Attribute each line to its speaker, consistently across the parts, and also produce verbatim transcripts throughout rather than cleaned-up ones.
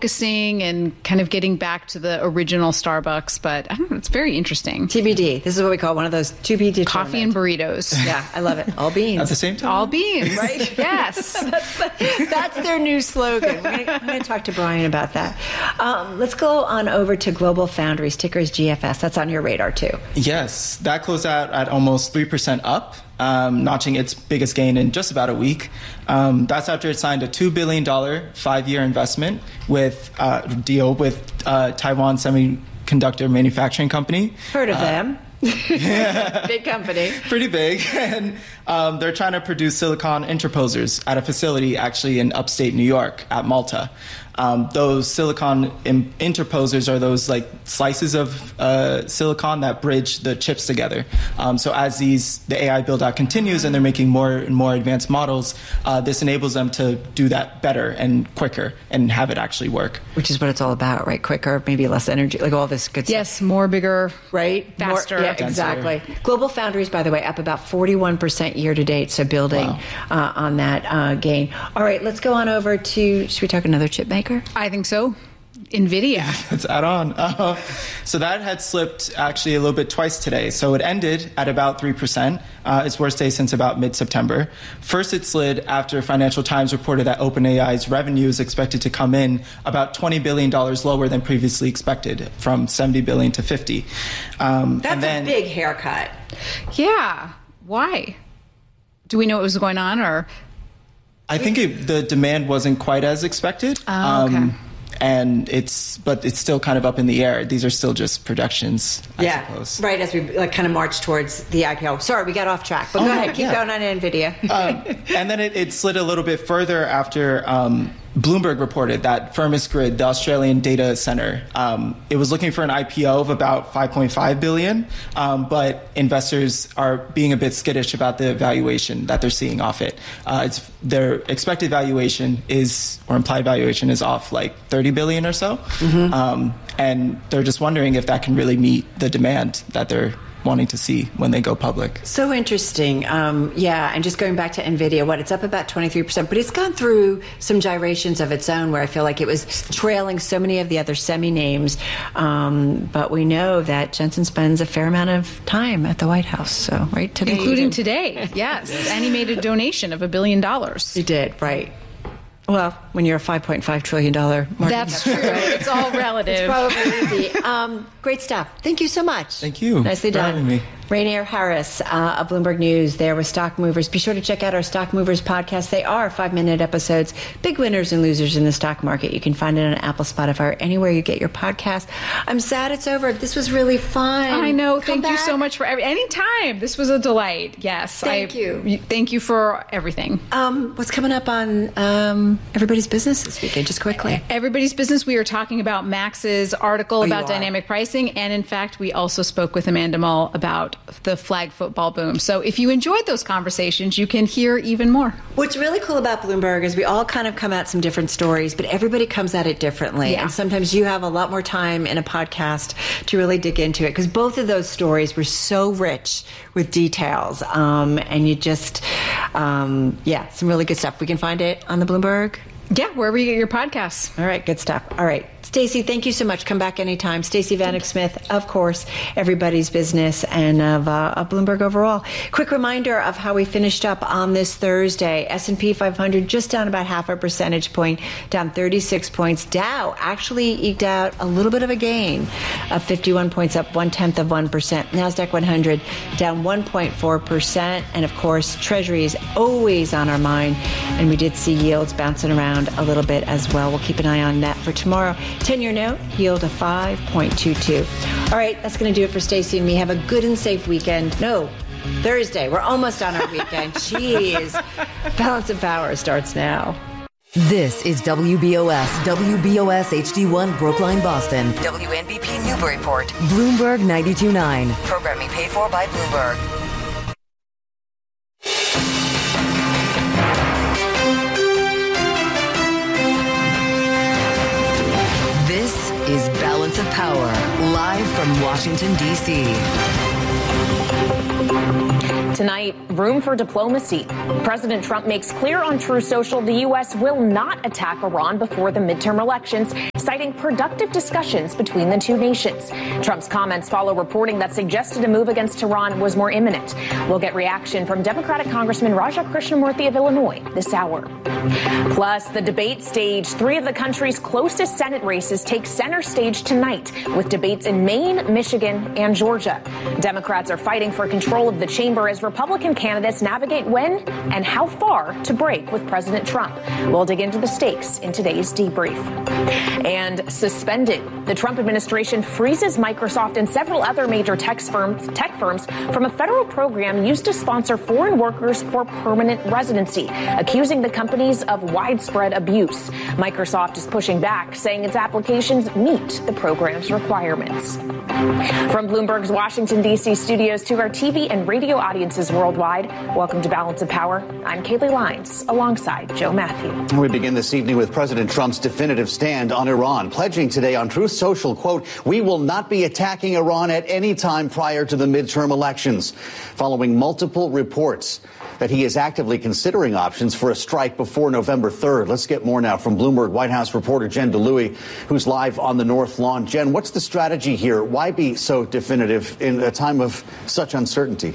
Speaker 1: focusing and kind of getting back to the original Starbucks. But I don't know, it's very interesting.
Speaker 2: T B D. This is what we call one of those to be determined.
Speaker 1: Coffee and burritos.
Speaker 2: Yeah, I love it. All beans.
Speaker 3: At the same time?
Speaker 1: All beans. Right? Yes.
Speaker 2: that's, the, that's their new slogan. We're going to talk to Brian about that. Um, let's go on over to Global Foundries, ticker is G F S. That's on your radar too.
Speaker 3: Yes, that closed out at almost three percent up, um, notching its biggest gain in just about a week. Um, that's after it signed a two billion dollars five-year investment with uh, deal with uh, Taiwan Semiconductor Manufacturing Company.
Speaker 2: Heard of
Speaker 3: uh,
Speaker 2: them. Big company.
Speaker 3: Pretty big. And um, they're trying to produce silicon interposers at a facility actually in upstate New York at Malta. Um, those silicon im- interposers are those like slices of uh, silicon that bridge the chips together. Um, so as these the A I build out continues and they're making more and more advanced models, uh, this enables them to do that better and quicker and have it actually work.
Speaker 2: Which is what it's all about, right? Quicker, maybe less energy, like all this good stuff.
Speaker 1: Yes, more, bigger,
Speaker 2: right?
Speaker 1: faster.
Speaker 2: More, yeah, exactly. Global Foundries, by the way, up about forty-one percent year to date, so building
Speaker 3: wow.
Speaker 2: uh, on that uh, gain. All right, let's go on over to, should we talk another chip maker?
Speaker 1: I think so. NVIDIA.
Speaker 3: Let's add on. Uh, so that had slipped actually a little bit twice today. So it ended at about three percent. Uh, its worst day since about mid-September. First, it slid after Financial Times reported that OpenAI's revenue is expected to come in about twenty billion dollars lower than previously expected, from seventy billion dollars to fifty. Um,
Speaker 2: That's
Speaker 3: and then,
Speaker 2: a big haircut.
Speaker 1: Yeah. Why? Do we know what was going on, or?
Speaker 3: I think it, the demand wasn't quite as expected.
Speaker 1: Oh, okay.
Speaker 3: Um, and it's, but it's still kind of up in the air. These are still just projections, I
Speaker 2: yeah,
Speaker 3: suppose.
Speaker 2: Right, as we like kind of march towards the I P O. Sorry, we got off track, but
Speaker 3: oh,
Speaker 2: go ahead, keep
Speaker 3: yeah.
Speaker 2: going on NVIDIA.
Speaker 3: um, and then it, it slid a little bit further after um, Bloomberg reported that Firmus Grid, the Australian data center, um, it was looking for an I P O of about five point five billion dollars, um, but investors are being a bit skittish about the valuation that they're seeing off it. Uh, it's their expected valuation is, or implied valuation is off like thirty billion dollars or so, mm-hmm. um, and they're just wondering if that can really meet the demand that they're wanting to see when they go public.
Speaker 2: So interesting. Um, yeah, and just going back to NVIDIA, what, it's up about twenty-three percent, but it's gone through some gyrations of its own where I feel like it was trailing so many of the other semi-names. Um, but we know that Jensen spends a fair amount of time at the White House. So, right, today.
Speaker 1: Including today, yes. yes. And he made a donation of a billion dollars.
Speaker 2: He did, right. Well, when you're a five point five trillion dollars market.
Speaker 1: That's true. It's all relative.
Speaker 2: It's probably easy. Um, great stuff. Thank you so much.
Speaker 3: Thank you.
Speaker 2: Nicely
Speaker 3: for
Speaker 2: done.
Speaker 3: having me.
Speaker 2: Rainier Harris uh, of Bloomberg News there with Stock Movers. Be sure to check out our Stock Movers podcast. They are five-minute episodes, big winners and losers in the stock market. You can find it on Apple, Spotify, or anywhere you get your podcast. I'm sad it's over. This was really fun.
Speaker 1: I know.
Speaker 2: Come
Speaker 1: thank
Speaker 2: back.
Speaker 1: you so much for every any time. This was a delight. Yes.
Speaker 2: Thank
Speaker 1: I,
Speaker 2: you.
Speaker 1: Thank you for everything.
Speaker 2: Um, what's coming up on um, Everybody's Business this weekend? Just quickly.
Speaker 1: Everybody's Business. We are talking about Max's article
Speaker 2: Oh,
Speaker 1: about dynamic pricing. And in fact, we also spoke with Amanda Mull about the flag football boom. So if you enjoyed those conversations, you can hear even more.
Speaker 2: What's really cool about Bloomberg is we all kind of come at some different stories, but everybody comes at it differently.
Speaker 1: Yeah.
Speaker 2: And sometimes you have a lot more time in a podcast to really dig into it, because both of those stories were so rich with details. Um, and you just, um, yeah, some really good stuff. We can find it on the Bloomberg.
Speaker 1: Yeah, wherever you get your podcasts.
Speaker 2: All right, good stuff. All right. Stacey, thank you so much. Come back anytime. Stacey Vanek Smith, of course, Everybody's Business, and of, uh, of Bloomberg overall. Quick reminder of how we finished up on this Thursday. S and P five hundred just down about half a percentage point, down thirty-six points. Dow actually eked out a little bit of a gain of fifty-one points, up one-tenth of one percent. NASDAQ one hundred down one point four percent. And, of course, Treasury is always on our mind. And we did see yields bouncing around a little bit as well. We'll keep an eye on that for tomorrow. ten-year note, yield of five point two two. All right, that's going to do it for Stacey and me. Have a good and safe weekend. No, Thursday. We're almost on our weekend. Jeez. Balance of Power starts now.
Speaker 4: This is W B O S, W B O S H D one Brookline, Boston. W N B P Newburyport. Bloomberg ninety-two point nine. Programming paid for by Bloomberg. This is Balance of Power, live from Washington, D C
Speaker 5: Tonight, room for diplomacy. President Trump makes clear on Truth Social the U S will not attack Iran before the midterm elections, citing productive discussions between the two nations. Trump's comments follow reporting that suggested a move against Iran was more imminent. We'll get reaction from Democratic Congressman Raja Krishnamurthy of Illinois this hour. Plus, the debate stage. Three of the country's closest Senate races take center stage tonight, with debates in Maine, Michigan, and Georgia. Democrats are fighting for control of the chamber as Republican candidates navigate when and how far to break with President Trump. We'll dig into the stakes in today's debrief. And suspended. The Trump administration freezes Microsoft and several other major tech firms, tech firms from a federal program used to sponsor foreign workers for permanent residency, accusing the companies of widespread abuse. Microsoft is pushing back, saying its applications meet the program's requirements. From Bloomberg's Washington, D C studios to our T V and radio audiences worldwide, welcome to Balance of Power. I'm Kaylee Lyons, alongside Joe Matthew.
Speaker 6: We begin this evening with President Trump's definitive stand on Iran, pledging today on Truth Social, quote, "We will not be attacking Iran at any time prior to the midterm elections," following multiple reports that he is actively considering options for a strike before November third. Let's get more now from Bloomberg White House reporter Jen DeLuey, who's live on the North Lawn. Jen, what's the strategy here? Why be so definitive in a time of such uncertainty?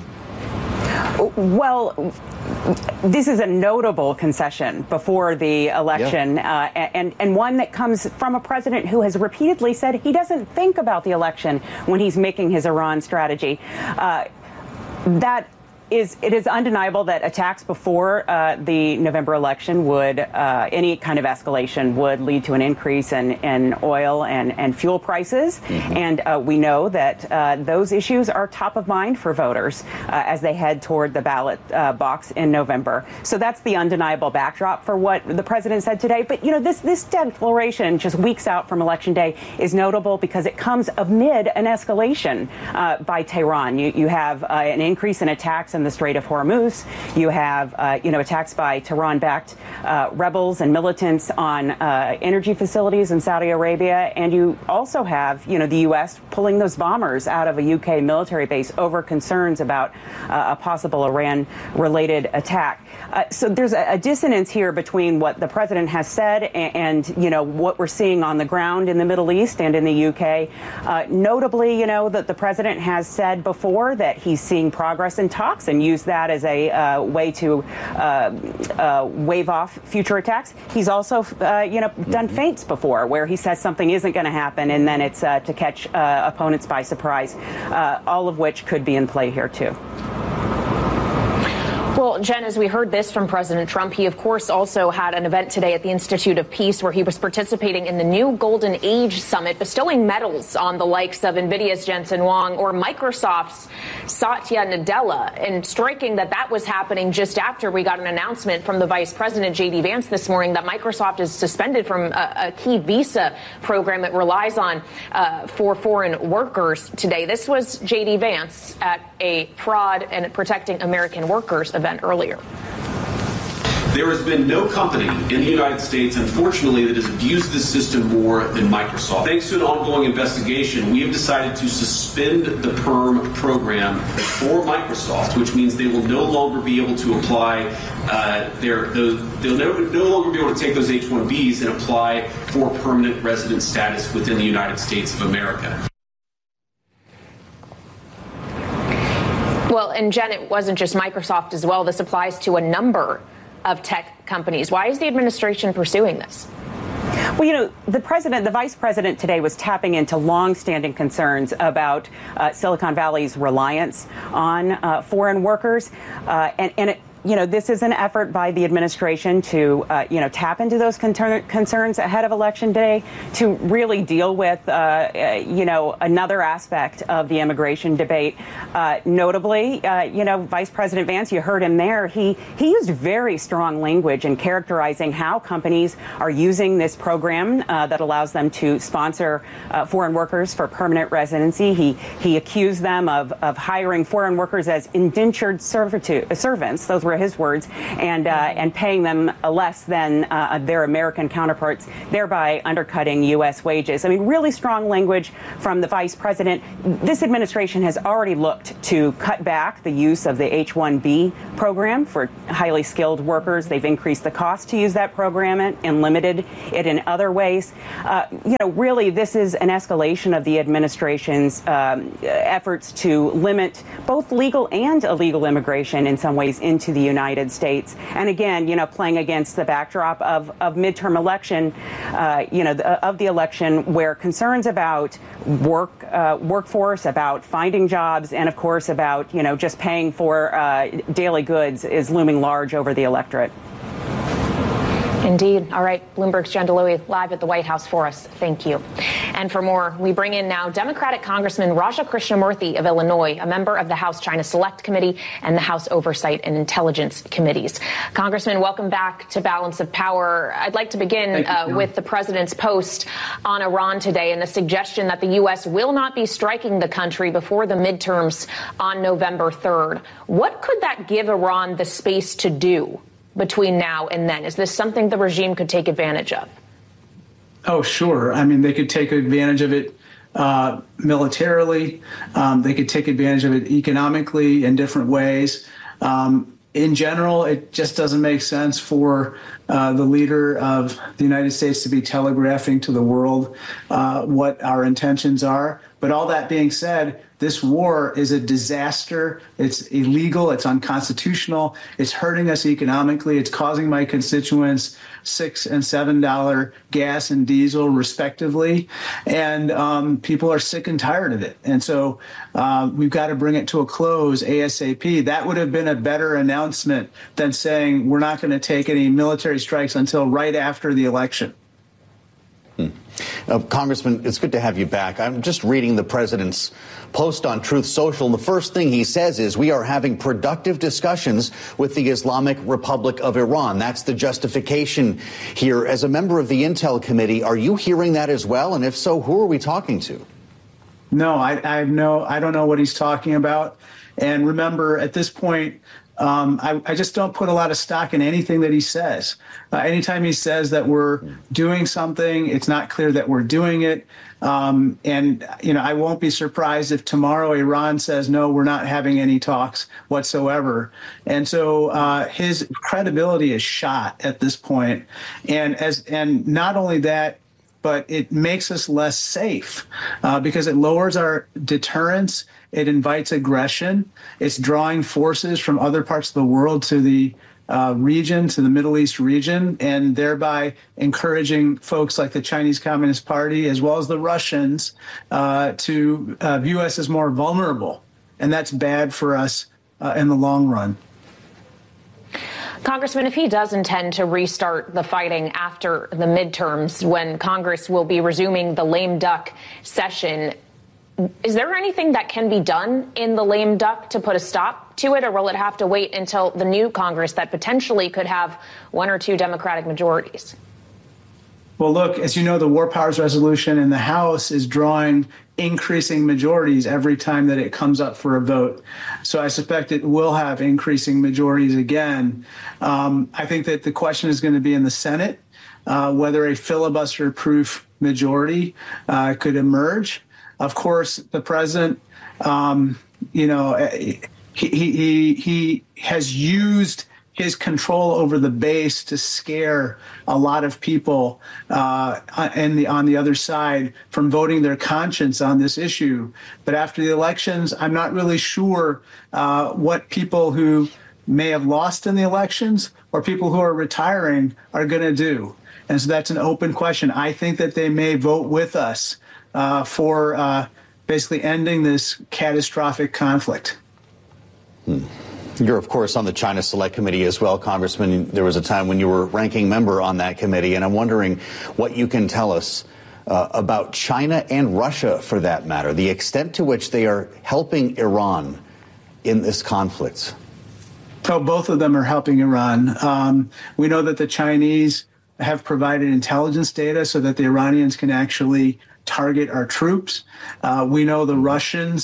Speaker 7: Well, this is a notable concession before the election, yeah. uh, and, and one that comes from a president who has repeatedly said he doesn't think about the election when he's making his Iran strategy. Uh, that Is it is undeniable that attacks before uh, the November election would, uh, any kind of escalation would lead to an increase in, in oil and, and fuel prices. Mm-hmm. And uh, we know that uh, those issues are top of mind for voters uh, as they head toward the ballot uh, box in November. So that's the undeniable backdrop for what the president said today. But, you know, this, this declaration just weeks out from Election Day is notable because it comes amid an escalation uh, by Tehran. You, you have uh, an increase in attacks in the Strait of Hormuz. You have, uh, you know, attacks by Tehran-backed uh, rebels and militants on uh, energy facilities in Saudi Arabia. And you also have, you know, the U S pulling those bombers out of a U K military base over concerns about uh, a possible Iran-related attack. Uh, so there's a, a dissonance here between what the president has said and, and, you know, what we're seeing on the ground in the Middle East and in the U K. Uh, notably, you know, that the president has said before that he's seeing progress in talks and use that as a uh, way to uh, uh, wave off future attacks. He's also, uh, you know, done feints before where he says something isn't going to happen and then it's uh, to catch uh, opponents by surprise, uh, all of which could be in play here, too.
Speaker 5: Well, Jen, as we heard this from President Trump, he, of course, also had an event today at the Institute of Peace where he was participating in the new Golden Age Summit, bestowing medals on the likes of NVIDIA's Jensen Huang or Microsoft's Satya Nadella. And striking that that was happening just after we got an announcement from the Vice President, J D Vance, this morning that Microsoft is suspended from a, a key visa program it relies on uh, for foreign workers today. This was J D Vance at a Fraud and Protecting American Workers event earlier.
Speaker 8: There has been no company in the United States, unfortunately, that has abused this system more than Microsoft. Thanks to an ongoing investigation, we have decided to suspend the PERM program for Microsoft, which means they will no longer be able to apply uh, their, those, they'll no, no longer be able to take those H one Bs and apply for permanent resident status within the United States of America.
Speaker 5: Well, and Jen, it wasn't just Microsoft as well. This applies to a number of tech companies. Why is the administration pursuing this?
Speaker 7: Well, you know, the president, the vice president today was tapping into longstanding concerns about uh, Silicon Valley's reliance on uh, foreign workers. Uh, and, and it, you know, this is an effort by the administration to, uh, you know, tap into those con- concerns ahead of Election Day to really deal with, uh, uh, you know, another aspect of the immigration debate. Uh, notably, uh, you know, Vice President Vance, you heard him there. He he used very strong language in characterizing how companies are using this program uh, that allows them to sponsor uh, foreign workers for permanent residency. He he accused them of, of hiring foreign workers as indentured servitude, servants. Those were are his words, and uh, and paying them less than uh, their American counterparts, thereby undercutting U S wages. I mean, really strong language from the vice president. This administration has already looked to cut back the use of the H one B program for highly skilled workers. They've increased the cost to use that program and limited it in other ways. Uh, you know, really, this is an escalation of the administration's um, efforts to limit both legal and illegal immigration in some ways into the United States. And again, you know, playing against the backdrop of, of midterm election, uh, you know, the, of the election, where concerns about work, uh, workforce, about finding jobs, and of course about, you know, just paying for uh, daily goods is looming large over the electorate.
Speaker 5: Indeed. All right. Bloomberg's Jen DeLuey live at the White House for us. Thank you. And for more, we bring in now Democratic Congressman Raja Krishnamurthy of Illinois, a member of the House China Select Committee and the House Oversight and Intelligence Committees. Congressman, welcome back to Balance of Power. I'd like to begin uh, with the president's post on Iran today and the suggestion that the U S will not be striking the country before the midterms on November third. What could that give Iran the space to do between now and then? Is this something the regime could take advantage of?
Speaker 9: Oh, sure. I mean, they could take advantage of it uh, militarily. Um, they could take advantage of it economically in different ways. Um, in general, it just doesn't make sense for uh, the leader of the United States to be telegraphing to the world uh, what our intentions are. But all that being said, this war is a disaster. It's illegal. It's unconstitutional. It's hurting us economically. It's causing my constituents six and seven dollar gas and diesel, respectively. And um, people are sick and tired of it. And so uh, we've got to bring it to a close ASAP. That would have been a better announcement than saying we're not going to take any military strikes until right after the election.
Speaker 6: Hmm. Uh, Congressman, it's good to have you back. I'm just reading the president's post on Truth Social. The first thing he says is we are having productive discussions with the Islamic Republic of Iran. That's the justification here. As a member of the Intel Committee, are you hearing that as well? And if so, who are we talking to?
Speaker 9: No, I, I know. I don't know what he's talking about. And remember, at this point, Um, I, I just don't put a lot of stock in anything that he says. Uh, anytime he says that we're doing something, it's not clear that we're doing it. Um, and, you know, I won't be surprised if tomorrow Iran says, no, we're not having any talks whatsoever. And so uh, his credibility is shot at this point. And as and not only that, but it makes us less safe uh, because it lowers our deterrence. It invites aggression. It's drawing forces from other parts of the world to the uh, region, to the Middle East region, and thereby encouraging folks like the Chinese Communist Party, as well as the Russians, uh, to uh, view us as more vulnerable. And that's bad for us uh, in the long run.
Speaker 5: Congressman, if he does intend to restart the fighting after the midterms, when Congress will be resuming the lame duck session, is there anything that can be done in the lame duck to put a stop to it, or will it have to wait until the new Congress that potentially could have one or two Democratic majorities?
Speaker 9: Well, look, as you know, the War Powers Resolution in the House is drawing increasing majorities every time that it comes up for a vote. So I suspect it will have increasing majorities again. Um, I think that the question is going to be in the Senate, uh, whether a filibuster-proof majority uh, could emerge. Of course, the president, um, you know, he, he, he has used his control over the base to scare a lot of people uh, and the, on the other side from voting their conscience on this issue. But after the elections, I'm not really sure uh, what people who may have lost in the elections or people who are retiring are going to do. And so that's an open question. I think that they may vote with us uh, for uh, basically ending this catastrophic conflict.
Speaker 6: Hmm. You're, of course, on the China Select Committee as well, Congressman. There was a time when you were ranking member on that committee, and I'm wondering what you can tell us uh, about China and Russia, for that matter, the extent to which they are helping Iran in this conflict.
Speaker 9: Oh, both of them are helping Iran. Um, we know that the Chinese have provided intelligence data so that the Iranians can actually target our troops. Uh, we know the Russians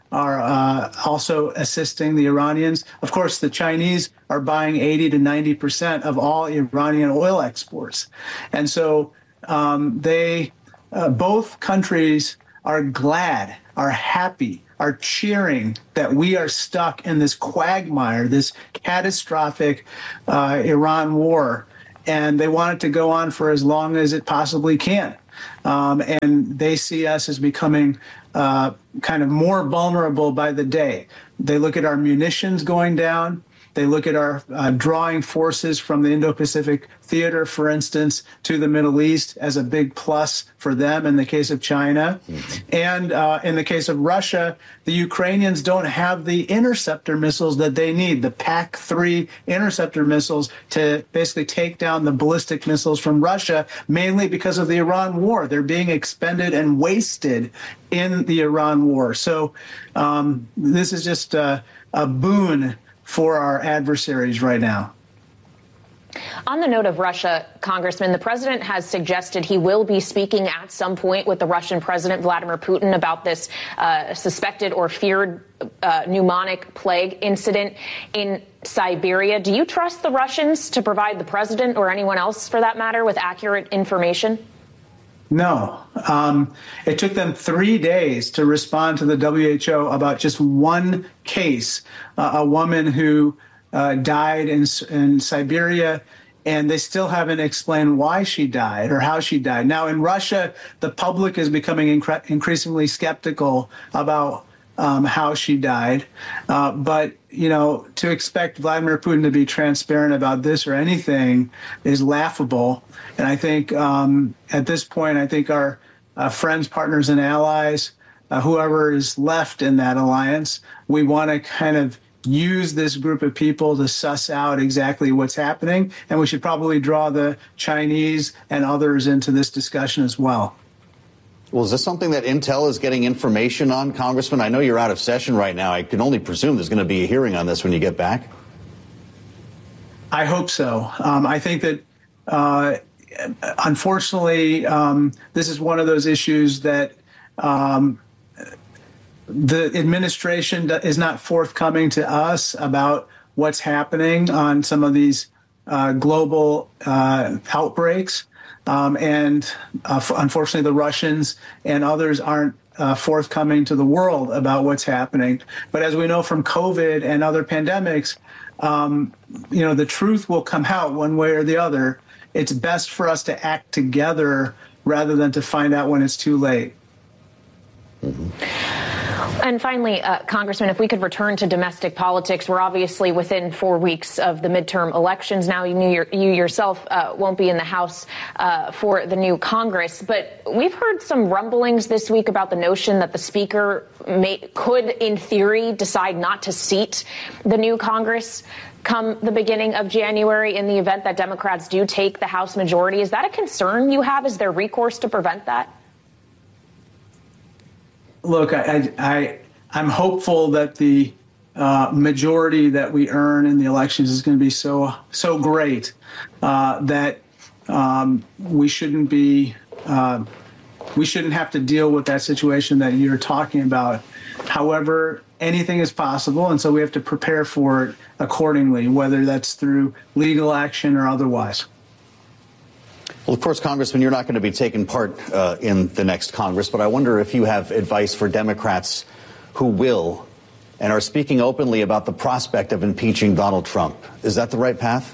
Speaker 9: are uh, also assisting the Iranians. Of course, the Chinese are buying eighty to ninety percent of all Iranian oil exports. And so um, they, uh, both countries are glad, are happy, are cheering that we are stuck in this quagmire, this catastrophic uh, Iran war. And they want it to go on for as long as it possibly can. Um, and they see us as becoming uh, kind of more vulnerable by the day. They look at our munitions going down. They look at our uh, drawing forces from the Indo-Pacific theater, for instance, to the Middle East as a big plus for them in the case of China. Mm-hmm. And uh, in the case of Russia, the Ukrainians don't have the interceptor missiles that they need, the P A C three interceptor missiles to basically take down the ballistic missiles from Russia, mainly because of the Iran war. They're being expended and wasted in the Iran war. So um, this is just a, a boon for our adversaries right now.
Speaker 5: On the note of Russia, Congressman, the president has suggested he will be speaking at some point with the Russian President Vladimir Putin about this uh, suspected or feared uh, pneumonic plague incident in Siberia. Do you trust the Russians to provide the president or anyone else, for that matter, with accurate information?
Speaker 9: No. Um, it took them three days to respond to the W H O about just one case, uh, a woman who uh, died in, in Siberia, and they still haven't explained why she died or how she died. Now, in Russia, the public is becoming incre- increasingly skeptical about um, how she died. Uh, but, you know, to expect Vladimir Putin to be transparent about this or anything is laughable. And I think um, at this point, I think our uh, friends, partners, and allies, uh, whoever is left in that alliance, we want to kind of use this group of people to suss out exactly what's happening. And we should probably draw the Chinese and others into this discussion as well.
Speaker 6: Well, is this something that Intel is getting information on, Congressman? I know you're out of session right now. I can only presume there's going to be a hearing on this when you get back.
Speaker 9: I hope so. Um, I think that, uh, unfortunately, um, this is one of those issues that um, the administration is not forthcoming to us about what's happening on some of these uh, global uh, outbreaks. Um, and uh, unfortunately, the Russians and others aren't uh, forthcoming to the world about what's happening. But as we know from COVID and other pandemics, um, you know, the truth will come out one way or the other. It's best for us to act together rather than to find out when it's too late.
Speaker 5: Mm-hmm. And finally, uh, Congressman, if we could return to domestic politics, we're obviously within four weeks of the midterm elections now. You, knew your, you yourself uh, won't be in the House uh, for the new Congress. But we've heard some rumblings this week about the notion that the Speaker may, could, in theory, decide not to seat the new Congress come the beginning of January in the event that Democrats do take the House majority. Is that a concern you have? Is there recourse to prevent that?
Speaker 9: Look, I, I, I'm hopeful that the uh, majority that we earn in the elections is going to be so so great uh, that um, we shouldn't be uh, we shouldn't have to deal with that situation that you're talking about. However, anything is possible, and so we have to prepare for it accordingly, whether that's through legal action or otherwise.
Speaker 6: Well, of course, Congressman, you're not going to be taking part uh, in the next Congress, but I wonder if you have advice for Democrats who will and are speaking openly about the prospect of impeaching Donald Trump. Is that the right path?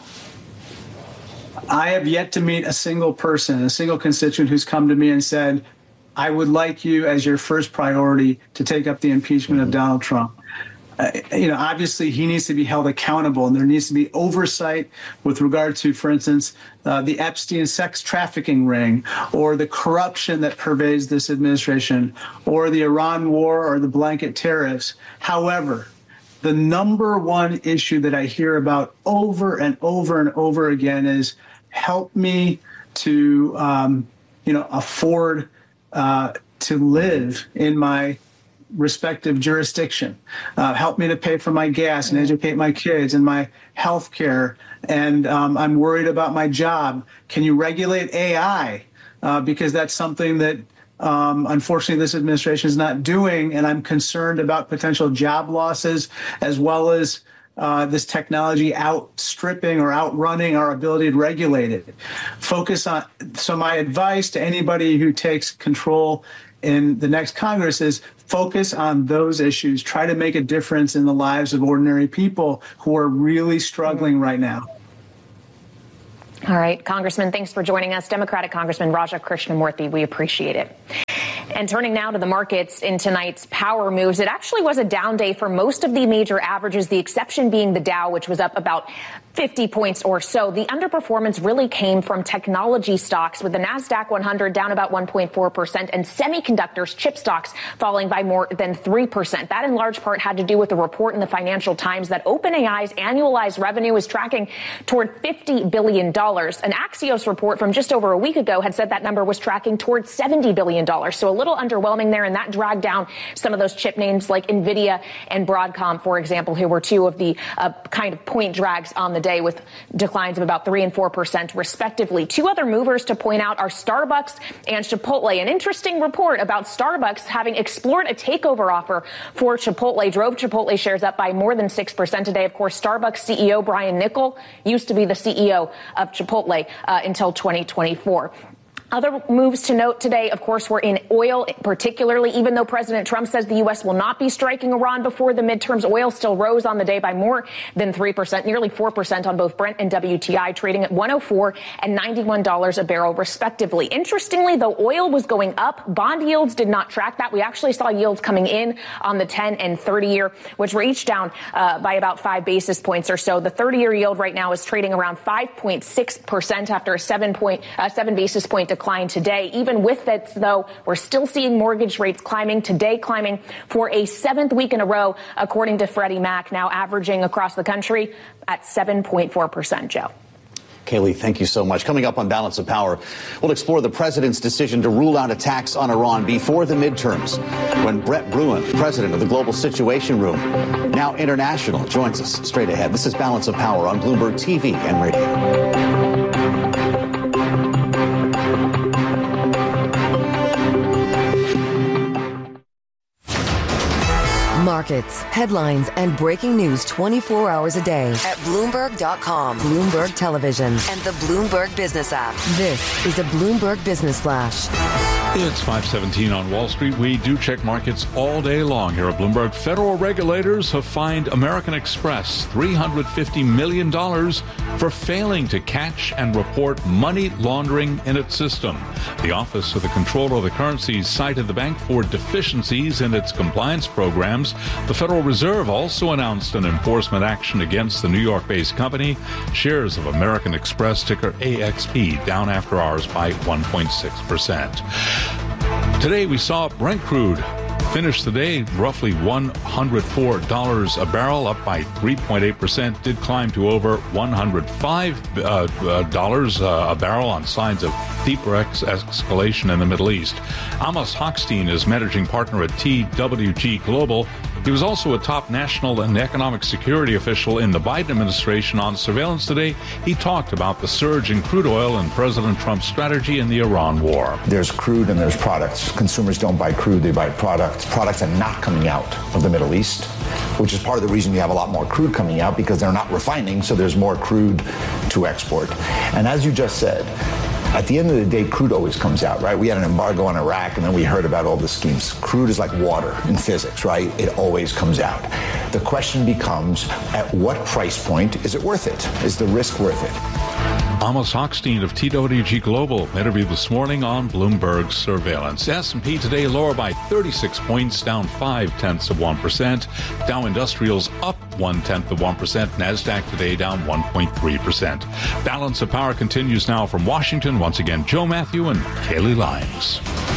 Speaker 9: I have yet to meet a single person, a single constituent who's come to me and said, I would like you as your first priority to take up the impeachment mm-hmm. of Donald Trump. Uh, you know, obviously, he needs to be held accountable, and there needs to be oversight with regard to, for instance, uh, the Epstein sex trafficking ring, or the corruption that pervades this administration, or the Iran war, or the blanket tariffs. However, the number one issue that I hear about over and over and over again is help me to, um, you know, afford uh, to live in my respective jurisdiction, uh, help me to pay for my gas and educate my kids and my health care. And um, I'm worried about my job. Can you regulate A I? Uh, because that's something that Um, unfortunately, this administration is not doing, and I'm concerned about potential job losses as well as uh, this technology outstripping or outrunning our ability to regulate it. Focus on, so my advice to anybody who takes control in the next Congress is focus on those issues. Try to make a difference in the lives of ordinary people who are really struggling right now.
Speaker 5: All right, Congressman, thanks for joining us. Democratic Congressman Raja Krishnamoorthi, we appreciate it. And turning now to the markets in tonight's power moves, it actually was a down day for most of the major averages, the exception being the Dow, which was up about fifty points or so. The underperformance really came from technology stocks, with the NASDAQ one hundred down about one point four percent and semiconductors, chip stocks, falling by more than three percent. That in large part had to do with the report in the Financial Times that OpenAI's annualized revenue is tracking toward fifty billion dollars. An Axios report from just over a week ago had said that number was tracking toward seventy billion dollars. So a little underwhelming there, and that dragged down some of those chip names like NVIDIA and Broadcom, for example, who were two of the uh, kind of point drags on the day, with declines of about three and four percent respectively. Two other movers to point out are Starbucks and Chipotle. An interesting report about Starbucks having explored a takeover offer for Chipotle drove Chipotle shares up by more than six percent today. Of course, Starbucks C E O Brian Niccol used to be the C E O of Chipotle uh, until twenty twenty-four. Other moves to note today, of course, were in oil, particularly. Even though President Trump says the U S will not be striking Iran before the midterms, oil still rose on the day by more than three percent, nearly four percent on both Brent and W T I, trading at one oh four and ninety-one dollars a barrel, respectively. Interestingly, though oil was going up, bond yields did not track that. We actually saw yields coming in on the ten and thirty year, which were each down uh, by about five basis points or so. The thirty year yield right now is trading around five point six percent after a seven point, uh, seven basis point decline today. Even with that, though, we're still seeing mortgage rates climbing today, climbing for a seventh week in a row, according to Freddie Mac, now averaging across the country at seven point four percent, Joe.
Speaker 6: Kayleigh, thank you so much. Coming up on Balance of Power, we'll explore the president's decision to rule out attacks on Iran before the midterms, when Brett Bruen, president of the Global Situation Room, now international, joins us straight ahead. This is Balance of Power on Bloomberg T V and radio.
Speaker 4: Markets, headlines, and breaking news twenty-four hours a day at Bloomberg dot com, Bloomberg Television, and the Bloomberg Business app. This is a Bloomberg Business Flash.
Speaker 10: It's five seventeen on Wall Street. We do check markets all day long here at Bloomberg. Federal regulators have fined American Express three hundred fifty million dollars for failing to catch and report money laundering in its system. The Office of the Comptroller of the Currencies cited the bank for deficiencies in its compliance programs. The Federal Reserve also announced an enforcement action against the New York-based company. Shares of American Express, ticker A X P, down after hours by one point six percent. Today we saw Brent crude finish the day roughly one hundred four dollars a barrel, up by three point eight percent. Did climb to over one hundred five dollars uh, uh, a barrel on signs of deeper ex- escalation in the Middle East. Amos Hochstein is managing partner at T W G Global. He was also a top national and economic security official in the Biden administration. On Surveillance Today, he talked about the surge in crude oil and President Trump's strategy in the Iran war.
Speaker 11: There's crude and there's products. Consumers don't buy crude, they buy products. Products are not coming out of the Middle East, which is part of the reason you have a lot more crude coming out, because they're not refining, so there's more crude to export. And as you just said, at the end of the day, crude always comes out, right? We had an embargo on Iraq, and then we heard about all the schemes. Crude is like water in physics, right? It always comes out. The question becomes, at what price point is it worth it? Is the risk worth it?
Speaker 10: Amos Hochstein of T W G Global, interviewed this morning on Bloomberg Surveillance. S and P today lower by thirty-six points, down five-tenths of one percent. Dow Industrials up one-tenth of one percent. NASDAQ today down one point three percent. Balance of Power continues now from Washington. Once again, Joe Matthew and Kayleigh Lyons.